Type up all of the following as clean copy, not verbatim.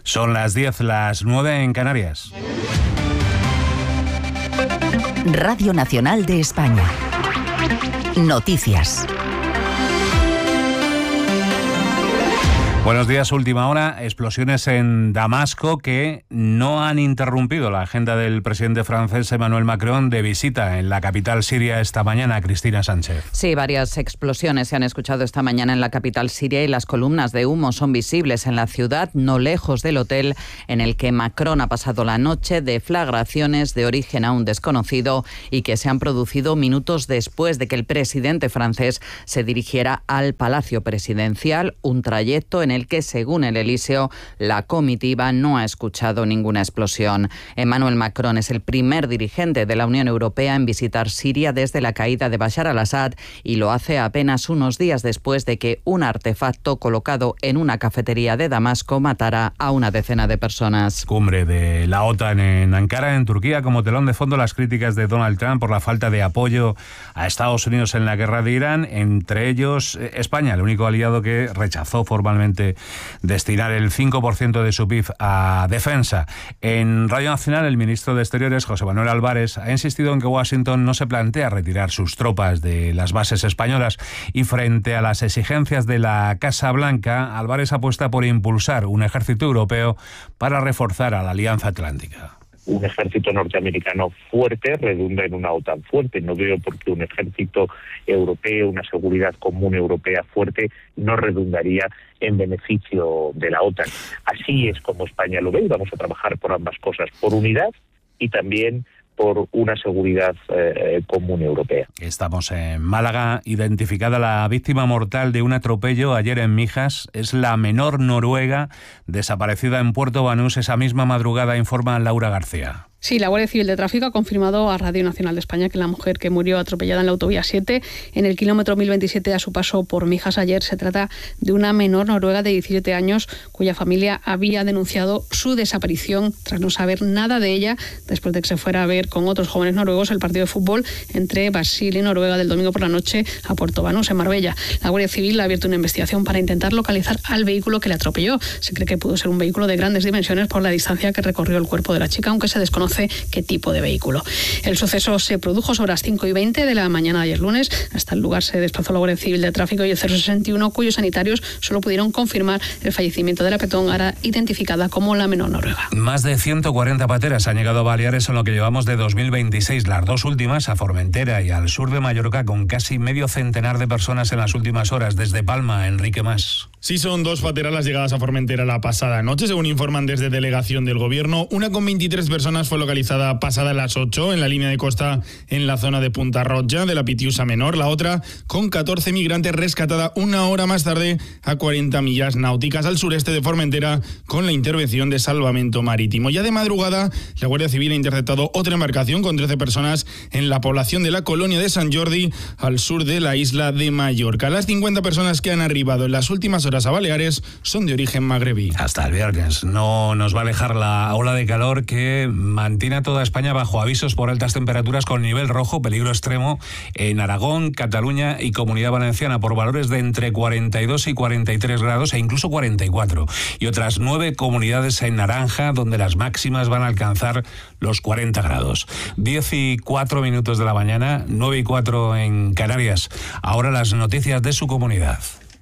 Son las 10, las 9 en Canarias. Radio Nacional de España. Noticias. Buenos días, última hora. Explosiones en Damasco que no han interrumpido la agenda del presidente francés Emmanuel Macron de visita en la capital siria esta mañana. Cristina Sánchez. Sí, varias explosiones se han escuchado esta mañana en la capital siria y las columnas de humo son visibles en la ciudad, no lejos del hotel en el que Macron ha pasado la noche. Deflagraciones de origen aún desconocido y que se han producido minutos después de que el presidente francés se dirigiera al Palacio Presidencial, un trayecto en el que, según el Elíseo, la comitiva no ha escuchado ninguna explosión. Emmanuel Macron es el primer dirigente de la Unión Europea en visitar Siria desde la caída de Bashar al-Assad y lo hace apenas unos días después de que un artefacto colocado en una cafetería de Damasco matara a una decena de personas. Cumbre de la OTAN en Ankara, en Turquía, como telón de fondo las críticas de Donald Trump por la falta de apoyo a Estados Unidos en la guerra de Irán, entre ellos España, el único aliado que rechazó formalmente destinar el 5% de su PIB a defensa. En Radio Nacional, el ministro de Exteriores, José Manuel Álvarez, ha insistido en que Washington no se plantea retirar sus tropas de las bases españolas y frente a las exigencias de la Casa Blanca, Álvarez apuesta por impulsar un ejército europeo para reforzar a la Alianza Atlántica. Un ejército norteamericano fuerte redunda en una OTAN fuerte. No veo por qué un ejército europeo, una seguridad común europea fuerte, no redundaría en beneficio de la OTAN. Así es como España lo ve y vamos a trabajar por ambas cosas, por unidad y también por una seguridad común europea. Estamos en Málaga. Identificada la víctima mortal de un atropello ayer en Mijas. Es la menor noruega desaparecida en Puerto Banús esa misma madrugada, informa Laura García. Sí, la Guardia Civil de Tráfico ha confirmado a Radio Nacional de España que la mujer que murió atropellada en la autovía 7 en el kilómetro 1027 a su paso por Mijas ayer se trata de una menor noruega de 17 años cuya familia había denunciado su desaparición tras no saber nada de ella después de que se fuera a ver con otros jóvenes noruegos el partido de fútbol entre Brasil y Noruega del domingo por la noche a Puerto Banús, en Marbella. La Guardia Civil ha abierto una investigación para intentar localizar al vehículo que le atropelló. Se cree que pudo ser un vehículo de grandes dimensiones por la distancia que recorrió el cuerpo de la chica, aunque se desconoce qué tipo de vehículo. El suceso se produjo sobre las 5:20 de la mañana de ayer lunes. Hasta el lugar se desplazó la Guardia Civil de Tráfico y el 061, cuyos sanitarios solo pudieron confirmar el fallecimiento de la petón, identificada como la menor noruega. Más de 140 pateras han llegado a Baleares en lo que llevamos de 2026. Las dos últimas a Formentera y al sur de Mallorca, con casi medio centenar de personas en las últimas horas. Desde Palma, Enrique Mas. Sí, son dos pateras las llegadas a Formentera la pasada noche, según informan desde delegación del gobierno. Una con 23 personas fue localizada pasada las 8 en la línea de costa en la zona de Punta Roja de la Pitiusa Menor. La otra con 14 migrantes rescatada una hora más tarde a 40 millas náuticas al sureste de Formentera con la intervención de salvamento marítimo. Ya de madrugada, la Guardia Civil ha interceptado otra embarcación con 13 personas en la población de la colonia de Sant Jordi al sur de la isla de Mallorca. Las 50 personas que han arribado en las últimas horas a Baleares son de origen magrebí. Hasta el viernes no nos va a alejar la ola de calor que mantiene a toda España bajo avisos por altas temperaturas con nivel rojo, peligro extremo en Aragón, Cataluña y Comunidad Valenciana por valores de entre 42 y 43 grados e incluso 44. Y otras 9 comunidades en naranja donde las máximas van a alcanzar los 40 grados. 10:04 de la mañana, 9:04 en Canarias. Ahora las noticias de su comunidad.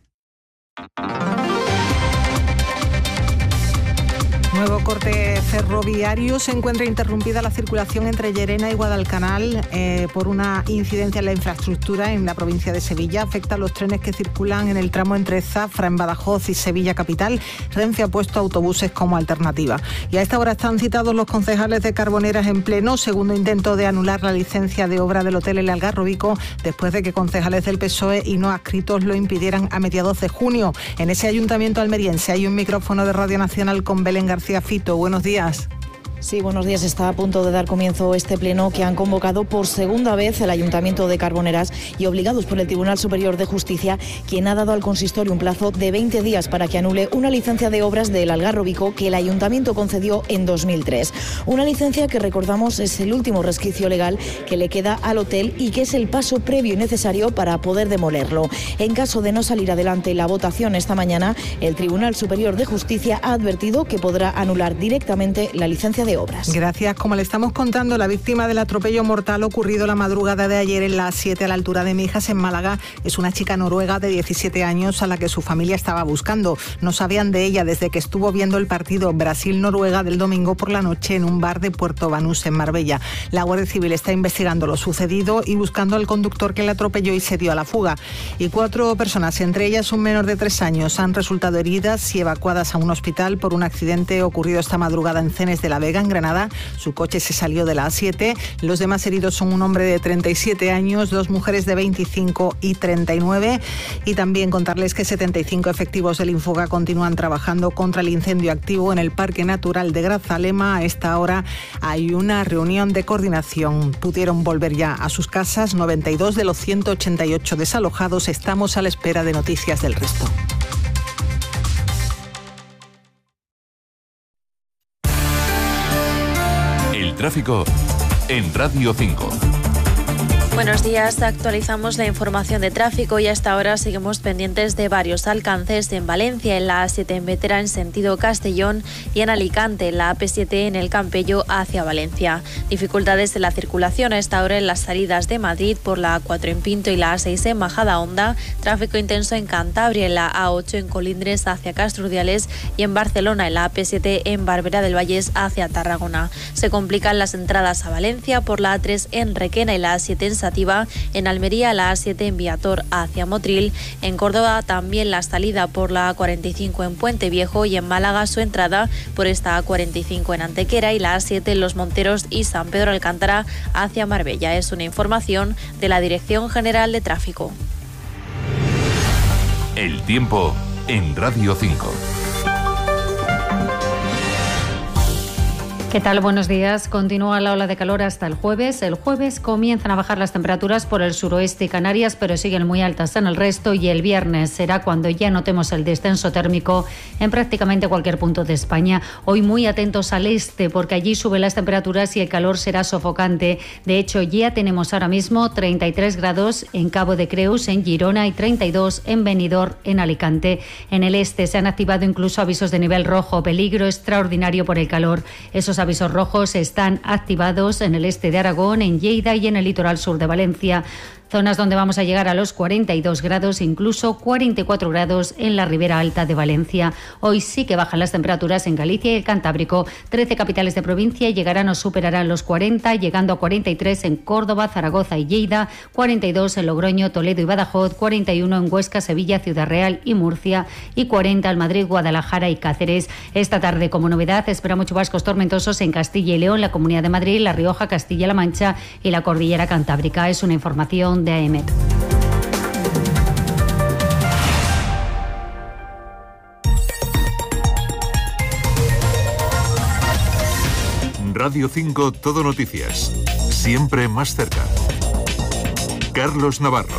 Nuevo corte ferroviario. Se encuentra interrumpida la circulación entre Llerena y Guadalcanal por una incidencia en la infraestructura en la provincia de Sevilla. Afecta a los trenes que circulan en el tramo entre Zafra, en Badajoz, y Sevilla Capital. Renfe ha puesto autobuses como alternativa. Y a esta hora están citados los concejales de Carboneras en pleno. Segundo intento de anular la licencia de obra del hotel El Algarrobico después de que concejales del PSOE y no adscritos lo impidieran a mediados de junio. En ese ayuntamiento almeriense hay un micrófono de Radio Nacional con Belén García Fito. Buenos días. Sí, buenos días. Está a punto de dar comienzo este pleno que han convocado por segunda vez el Ayuntamiento de Carboneras y obligados por el Tribunal Superior de Justicia, quien ha dado al consistorio un plazo de 20 días para que anule una licencia de obras del Algarrobico que el Ayuntamiento concedió en 2003. Una licencia que, recordamos, es el último resquicio legal que le queda al hotel y que es el paso previo y necesario para poder demolerlo. En caso de no salir adelante la votación esta mañana, el Tribunal Superior de Justicia ha advertido que podrá anular directamente la licencia de obras. Gracias. Como le estamos contando, la víctima del atropello mortal ocurrido la madrugada de ayer en la A7 a la altura de Mijas, en Málaga, es una chica noruega de 17 años a la que su familia estaba buscando. No sabían de ella desde que estuvo viendo el partido Brasil-Noruega del domingo por la noche en un bar de Puerto Banús, en Marbella. La Guardia Civil está investigando lo sucedido y buscando al conductor que la atropelló y se dio a la fuga. Y 4 personas, entre ellas un menor de 3 años, han resultado heridas y evacuadas a un hospital por un accidente ocurrido esta madrugada en Cenes de la Vega, en Granada. Su coche se salió de la A7. Los demás heridos son un hombre de 37 años, 2 mujeres de 25 y 39. Y también contarles que 75 efectivos del Infoca continúan trabajando contra el incendio activo en el Parque Natural de Grazalema. A esta hora hay una reunión de coordinación. Pudieron volver ya a sus casas 92 de los 188 desalojados. Estamos a la espera de noticias del resto. Tráfico en Radio 5. Buenos días, actualizamos la información de tráfico y hasta ahora seguimos pendientes de varios alcances en Valencia, en la A7 en Bétera en sentido Castellón y en Alicante, en la AP7 en el Campello hacia Valencia. Dificultades de la circulación a esta hora en las salidas de Madrid por la A4 en Pinto y la A6 en Majadahonda, tráfico intenso en Cantabria, en la A8 en Colindres hacia Castrudiales y en Barcelona, en la AP7 en Barberá del Vallés hacia Tarragona. Se complican las entradas a Valencia por la A3 en Requena y la A7 en Sativa, en Almería la A7 en Viator hacia Motril, en Córdoba también la salida por la A45 en Puente Viejo y en Málaga su entrada por esta A45 en Antequera y la A7 en Los Monteros y San Pedro Alcántara hacia Marbella. Es una información de la Dirección General de Tráfico. El tiempo en Radio 5. ¿Qué tal? Buenos días. Continúa la ola de calor hasta el jueves. El jueves comienzan a bajar las temperaturas por el suroeste y Canarias, pero siguen muy altas en el resto, y el viernes será cuando ya notemos el descenso térmico en prácticamente cualquier punto de España. Hoy muy atentos al este, porque allí suben las temperaturas y el calor será sofocante. De hecho, ya tenemos ahora mismo 33 grados en Cabo de Creus, en Girona, y 32 en Benidorm, en Alicante. En el este se han activado incluso avisos de nivel rojo, peligro extraordinario por el calor. Esos avisos rojos están activados en el este de Aragón, en Lleida y en el litoral sur de Valencia. Zonas donde vamos a llegar a los 42 grados, incluso 44 grados en la ribera alta de Valencia. Hoy sí que bajan las temperaturas en Galicia y el Cantábrico. 13 capitales de provincia llegarán o superarán los 40, llegando a 43 en Córdoba, Zaragoza y Lleida, 42 en Logroño, Toledo y Badajoz, 41 en Huesca, Sevilla, Ciudad Real y Murcia, y 40 en Madrid, Guadalajara y Cáceres. Esta tarde, como novedad, esperamos chubascos tormentosos en Castilla y León, la Comunidad de Madrid, La Rioja, Castilla-La Mancha y la Cordillera Cantábrica. Es una información de AEMET. Radio 5 Todo Noticias. Siempre más cerca. Carlos Navarro.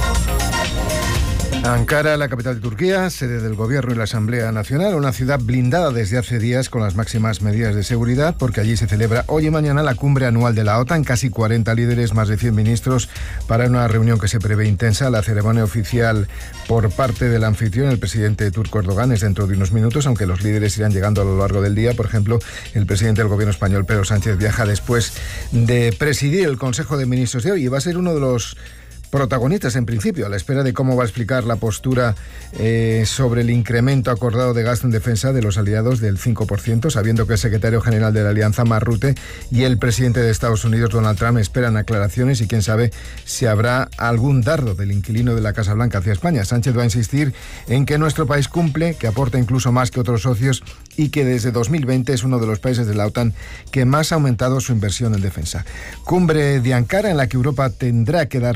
Ankara, la capital de Turquía, sede del Gobierno y la Asamblea Nacional, una ciudad blindada desde hace días con las máximas medidas de seguridad, porque allí se celebra hoy y mañana la cumbre anual de la OTAN, casi 40 líderes, más de 100 ministros, para una reunión que se prevé intensa. La ceremonia oficial por parte del anfitrión, el presidente turco Erdogan, es dentro de unos minutos, aunque los líderes irán llegando a lo largo del día. Por ejemplo, el presidente del Gobierno español, Pedro Sánchez, viaja después de presidir el Consejo de Ministros de hoy y va a ser uno de los protagonistas en principio, a la espera de cómo va a explicar la postura sobre el incremento acordado de gasto en defensa de los aliados del 5%, sabiendo que el secretario general de la Alianza, Mark Rutte, y el presidente de Estados Unidos, Donald Trump, esperan aclaraciones y quién sabe si habrá algún dardo del inquilino de la Casa Blanca hacia España. Sánchez va a insistir en que nuestro país cumple, que aporta incluso más que otros socios y que desde 2020 es uno de los países de la OTAN que más ha aumentado su inversión en defensa. Cumbre de Ankara en la que Europa tendrá que dar pasos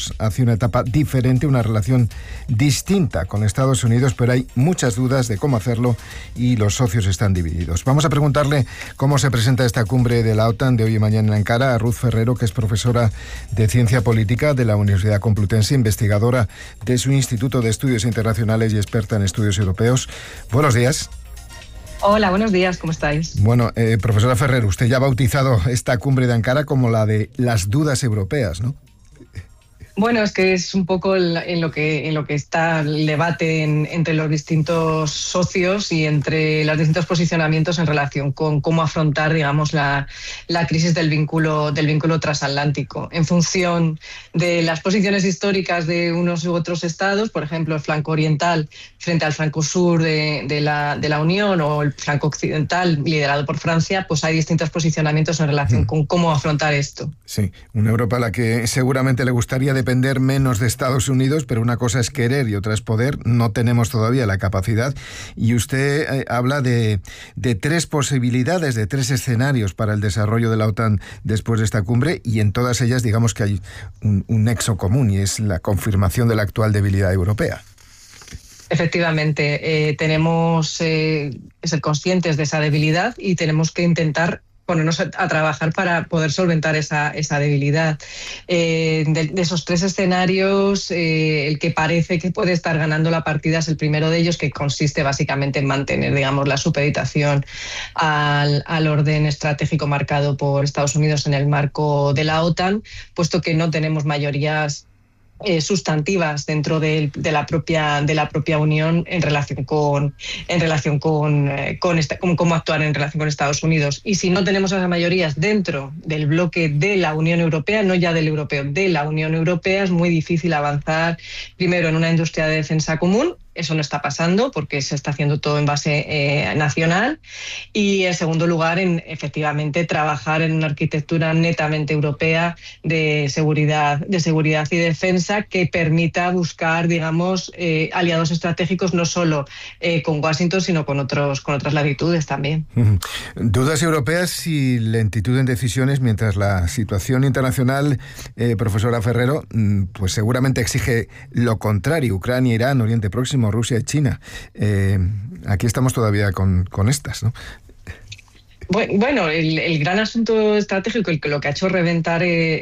vamos hacia una etapa diferente, una relación distinta con Estados Unidos, pero hay muchas dudas de cómo hacerlo y los socios están divididos. Vamos a preguntarle cómo se presenta esta cumbre de la OTAN de hoy y mañana en Ankara a Ruth Ferrero, que es profesora de Ciencia Política de la Universidad Complutense, investigadora de su Instituto de Estudios Internacionales y experta en estudios europeos. Buenos días. Hola, buenos días, ¿cómo estáis? Bueno, profesora Ferrero, usted ya ha bautizado esta cumbre de Ankara como la de las dudas europeas, ¿no? Bueno, es que es un poco en lo que está el debate entre los distintos socios y entre los distintos posicionamientos en relación con cómo afrontar, digamos, la crisis del vínculo transatlántico. En función de las posiciones históricas de unos u otros estados, por ejemplo, el flanco oriental frente al flanco sur de la Unión o el flanco occidental liderado por Francia, pues hay distintos posicionamientos en relación con cómo afrontar esto. Sí, una Europa a la que seguramente le gustaría depender menos de Estados Unidos, pero una cosa es querer y otra es poder. No tenemos todavía la capacidad. Y usted habla de 3 posibilidades, de 3 escenarios para el desarrollo de la OTAN después de esta cumbre, y en todas ellas digamos que hay un nexo común, y es la confirmación de la actual debilidad europea. Efectivamente, tenemos que ser conscientes de esa debilidad y tenemos que intentar ponernos a trabajar para poder solventar esa debilidad. De esos 3 escenarios, el que parece que puede estar ganando la partida es el primero de ellos, que consiste básicamente en mantener, digamos, la supeditación al orden estratégico marcado por Estados Unidos en el marco de la OTAN, puesto que no tenemos mayorías sustantivas dentro de la propia Unión en relación con cómo actuar en relación con Estados Unidos. Y si no tenemos esas mayorías dentro del bloque de la Unión Europea, no ya del europeo, de la Unión Europea, es muy difícil avanzar primero en una industria de defensa común. Eso no está pasando porque se está haciendo todo en base nacional. Y en segundo lugar, en efectivamente trabajar en una arquitectura netamente europea de seguridad y defensa que permita buscar, digamos, aliados estratégicos no solo con Washington, sino con otras latitudes también. Dudas europeas y lentitud en decisiones, mientras la situación internacional, profesora Ferrero, pues seguramente exige lo contrario. Ucrania, Irán, Oriente Próximo, Rusia y China. Aquí estamos todavía con estas, ¿no? Bueno, el gran asunto estratégico, lo que ha hecho reventar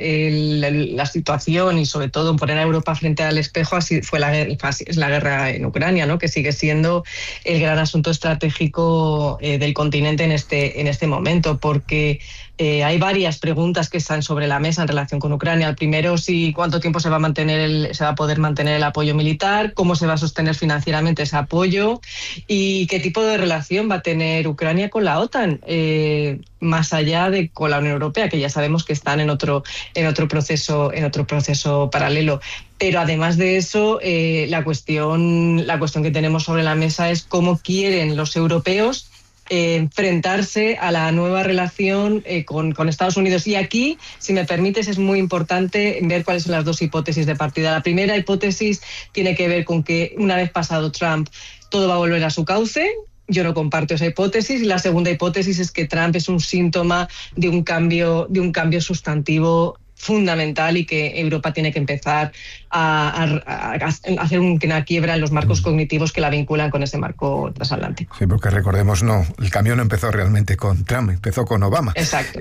la situación y sobre todo poner a Europa frente al espejo es la guerra en Ucrania, ¿no? Que sigue siendo el gran asunto estratégico del continente en este momento, porque hay varias preguntas que están sobre la mesa en relación con Ucrania. El primero, cuánto tiempo se va a poder mantener el apoyo militar, cómo se va a sostener financieramente ese apoyo y qué tipo de relación va a tener Ucrania con la OTAN, más allá de con la Unión Europea, que ya sabemos que están en otro proceso paralelo. Pero además de eso, la cuestión que tenemos sobre la mesa es cómo quieren los europeos enfrentarse a la nueva relación con Estados Unidos. Y aquí, si me permites, es muy importante ver cuáles son las 2 hipótesis de partida. La primera hipótesis tiene que ver con que una vez pasado Trump, todo va a volver a su cauce. Yo no comparto esa hipótesis. Y la segunda hipótesis es que Trump es un síntoma de un cambio sustantivo fundamental y que Europa tiene que empezar a hacer una quiebra en los marcos cognitivos que la vinculan con ese marco transatlántico. Sí, porque recordemos, el cambio no empezó realmente con Trump, empezó con Obama. Exacto.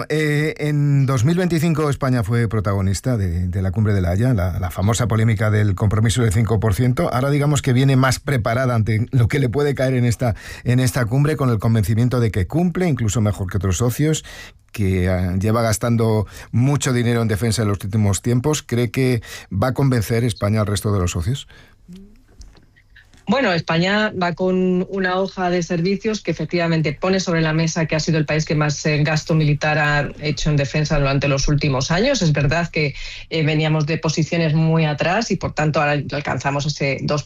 En 2025 España fue protagonista de la Cumbre de la Haya, la famosa polémica del compromiso del 5%. Ahora digamos que viene más preparada ante lo que le puede caer en esta cumbre, con el convencimiento de que cumple, incluso mejor que otros socios, que lleva gastando mucho dinero en defensa en los últimos tiempos. ¿Cree que va a convencer España al resto de los socios? Bueno, España va con una hoja de servicios que efectivamente pone sobre la mesa que ha sido el país que más gasto militar ha hecho en defensa durante los últimos años. Es verdad que veníamos de posiciones muy atrás y por tanto ahora alcanzamos ese 2%,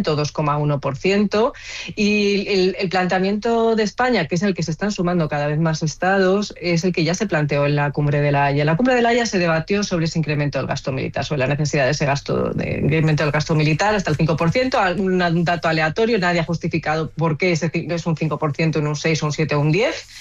2,1%. Y el planteamiento de España, que es el que se están sumando cada vez más estados, es el que ya se planteó en la Cumbre de la Haya. En la Cumbre de la Haya se debatió sobre ese incremento del gasto militar, sobre la necesidad de ese incremento del gasto militar hasta el 5%. Un dato aleatorio, nadie ha justificado por qué es un 5%, en un 6, un 7 o un 10.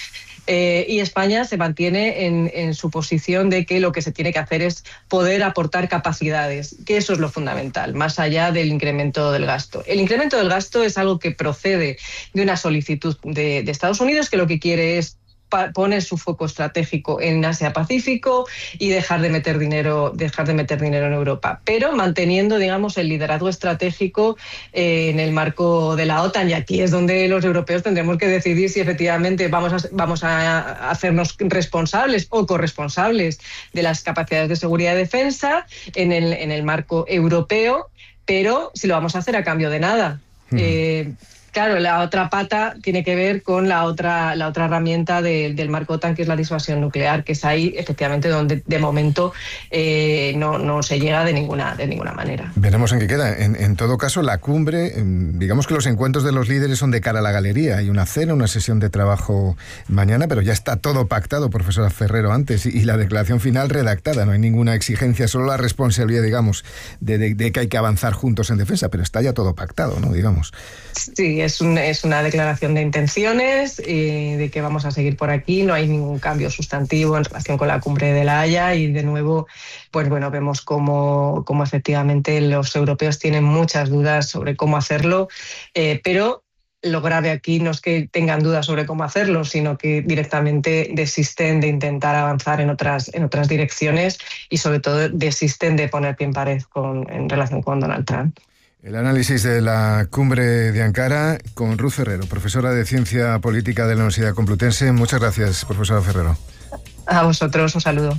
Y España se mantiene en su posición de que lo que se tiene que hacer es poder aportar capacidades, que eso es lo fundamental, más allá del incremento del gasto. El incremento del gasto es algo que procede de una solicitud de Estados Unidos, que lo que quiere es poner su foco estratégico en Asia-Pacífico y dejar de meter dinero en Europa, pero manteniendo, digamos, el liderazgo estratégico en el marco de la OTAN. Y aquí es donde los europeos tendremos que decidir si efectivamente vamos a hacernos responsables o corresponsables de las capacidades de seguridad y defensa en el marco europeo, pero si lo vamos a hacer a cambio de nada. Claro, la otra pata tiene que ver con la otra herramienta del marco OTAN, que es la disuasión nuclear, que es ahí efectivamente donde de momento no se llega de ninguna manera. Veremos en qué queda. En todo caso, la cumbre, digamos que los encuentros de los líderes son de cara a la galería. Hay una cena, una sesión de trabajo mañana, pero ya está todo pactado, profesora Ferrero, antes, y la declaración final redactada. No hay ninguna exigencia, solo la responsabilidad, digamos, de que hay que avanzar juntos en defensa, pero está ya todo pactado, ¿no? Digamos. Sí, es una declaración de intenciones, de que vamos a seguir por aquí. No hay ningún cambio sustantivo en relación con la cumbre de La Haya, y de nuevo, pues bueno, vemos cómo efectivamente los europeos tienen muchas dudas sobre cómo hacerlo, pero lo grave aquí no es que tengan dudas sobre cómo hacerlo, sino que directamente desisten de intentar avanzar en otras direcciones, y sobre todo desisten de poner pie en pared en relación con Donald Trump. El análisis de la cumbre de Ankara con Ruth Ferrero, profesora de Ciencia Política de la Universidad Complutense. Muchas gracias, profesora Ferrero. A vosotros, un saludo.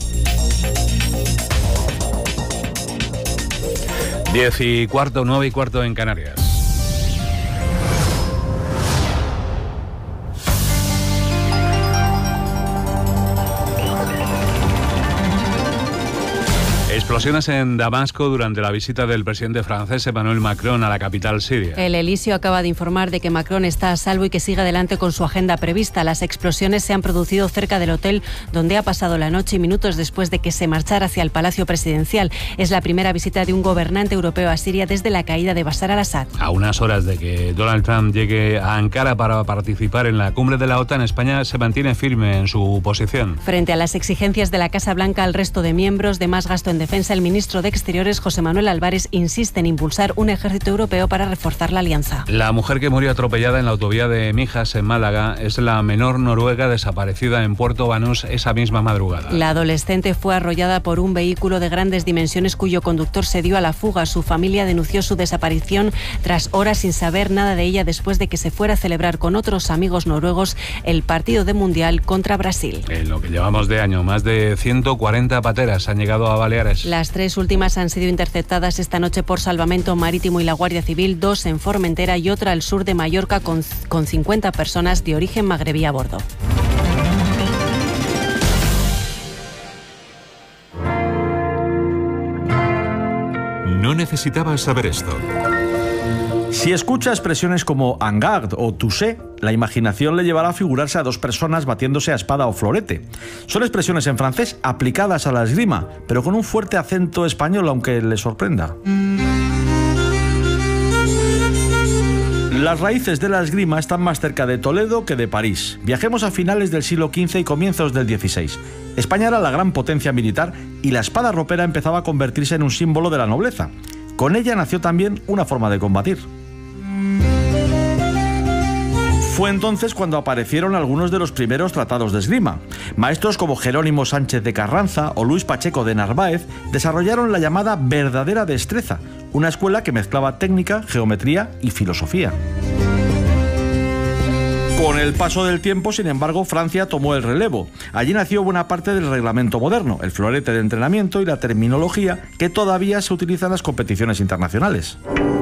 10:15, 9:15 en Canarias. Explosiones en Damasco durante la visita del presidente francés Emmanuel Macron a la capital siria. El Elíseo acaba de informar de que Macron está a salvo y que sigue adelante con su agenda prevista. Las explosiones se han producido cerca del hotel donde ha pasado la noche y minutos después de que se marchara hacia el Palacio Presidencial. Es la primera visita de un gobernante europeo a Siria desde la caída de Bashar al-Assad. A unas horas de que Donald Trump llegue a Ankara para participar en la cumbre de la OTAN, España se mantiene firme en su posición. Frente a las exigencias de la Casa Blanca al resto de miembros de más gasto en defensa, el ministro de Exteriores, José Manuel Álvarez, insiste en impulsar un ejército europeo para reforzar la alianza. La mujer que murió atropellada en la autovía de Mijas, en Málaga, es la menor noruega desaparecida en Puerto Banús esa misma madrugada. La adolescente fue arrollada por un vehículo de grandes dimensiones cuyo conductor se dio a la fuga. Su familia denunció su desaparición tras horas sin saber nada de ella después de que se fuera a celebrar con otros amigos noruegos el partido de Mundial contra Brasil. En lo que llevamos de año, más de 140 pateras han llegado a Baleares. Las 3 últimas han sido interceptadas esta noche por Salvamento Marítimo y la Guardia Civil, 2 en Formentera y otra al sur de Mallorca con 50 personas de origen magrebí a bordo. No necesitabas saber esto. Si escucha expresiones como en garde o touché, la imaginación le llevará a figurarse a dos personas batiéndose a espada o florete. Son expresiones en francés aplicadas a la esgrima, pero con un fuerte acento español, aunque le sorprenda. Las raíces de la esgrima están más cerca de Toledo que de París. Viajemos a finales del siglo XV y comienzos del XVI. España era la gran potencia militar y la espada ropera empezaba a convertirse en un símbolo de la nobleza. Con ella nació también una forma de combatir. Fue entonces cuando aparecieron algunos de los primeros tratados de esgrima. Maestros como Jerónimo Sánchez de Carranza o Luis Pacheco de Narváez desarrollaron la llamada verdadera destreza, una escuela que mezclaba técnica, geometría y filosofía. Con el paso del tiempo, sin embargo, Francia tomó el relevo. Allí nació buena parte del reglamento moderno, el florete de entrenamiento y la terminología que todavía se utiliza en las competiciones internacionales.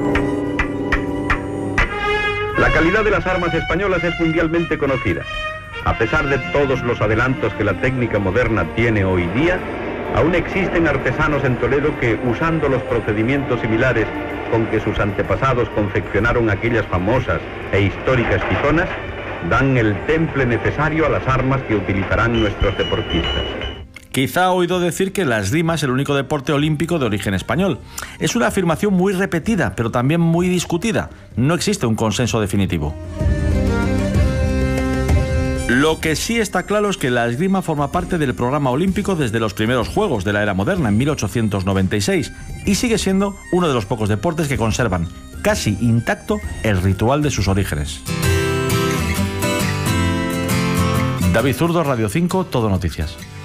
La calidad de las armas españolas es mundialmente conocida. A pesar de todos los adelantos que la técnica moderna tiene hoy día, aún existen artesanos en Toledo que, usando los procedimientos similares con que sus antepasados confeccionaron aquellas famosas e históricas tizonas, dan el temple necesario a las armas que utilizarán nuestros deportistas. Quizá ha oído decir que la esgrima es el único deporte olímpico de origen español. Es una afirmación muy repetida, pero también muy discutida. No existe un consenso definitivo. Lo que sí está claro es que la esgrima forma parte del programa olímpico desde los primeros Juegos de la era moderna, en 1896, y sigue siendo uno de los pocos deportes que conservan casi intacto el ritual de sus orígenes. David Zurdo, Radio 5, Todo Noticias.